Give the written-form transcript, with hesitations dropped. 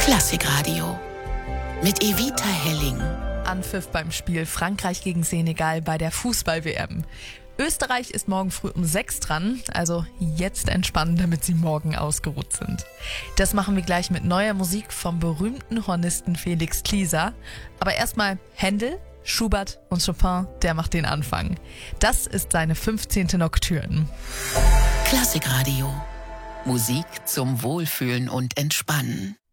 Klassikradio mit Evita Helling. Anpfiff beim Spiel Frankreich gegen Senegal bei der Fußball-WM. Österreich ist morgen früh um 6 dran, also jetzt entspannen, damit sie morgen ausgeruht sind. Das machen wir gleich mit neuer Musik vom berühmten Hornisten Felix Klieser. Aber erstmal Händel, Schubert und Chopin, der macht den Anfang. Das ist seine 15. Nocturne. Klassikradio. Musik zum Wohlfühlen und Entspannen.